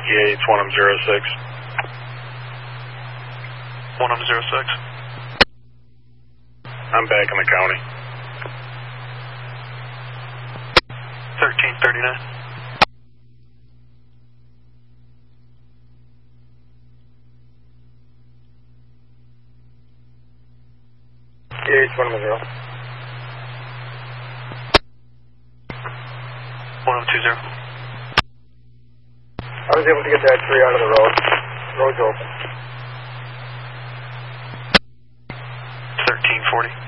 Whiskey 8, it's 1M06. 1M06. I'm back in the county. 1339. Yeah, it's 1M0. 1M20. I was able to get that tree out of the road. Road's open. 1340.